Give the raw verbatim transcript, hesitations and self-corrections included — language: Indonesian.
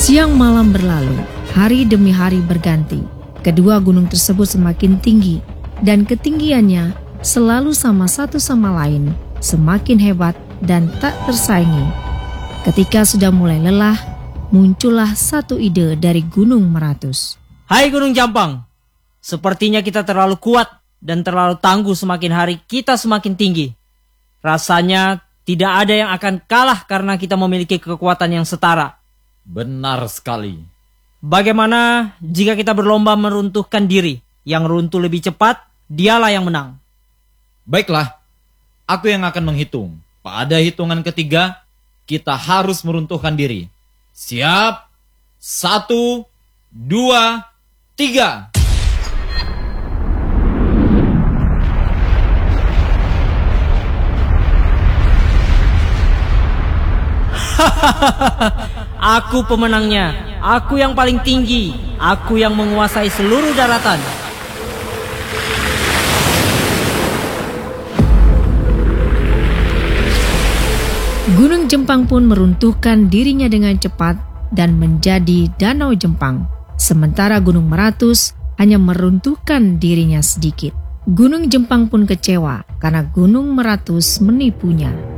Siang malam berlalu, hari demi hari berganti. Kedua gunung tersebut semakin tinggi dan ketinggiannya selalu sama satu sama lain, semakin hebat dan tak tersaingi. Ketika sudah mulai lelah, muncullah satu ide dari Gunung Meratus. Hai Gunung Jampang, sepertinya kita terlalu kuat dan terlalu tangguh, semakin hari kita semakin tinggi. Rasanya tidak ada yang akan kalah karena kita memiliki kekuatan yang setara. Benar sekali. Bagaimana jika kita berlomba meruntuhkan diri? Yang runtuh lebih cepat, dialah yang menang. Baiklah, aku yang akan menghitung. Pada hitungan ketiga, kita harus meruntuhkan diri. Siap? Satu, dua, tiga. Aku pemenangnya. Aku yang paling tinggi. Aku yang menguasai seluruh daratan. Gunung Jempang pun meruntuhkan dirinya dengan cepat dan menjadi Danau Jempang. Sementara Gunung Meratus hanya meruntuhkan dirinya sedikit. Gunung Jempang pun kecewa karena Gunung Meratus menipunya.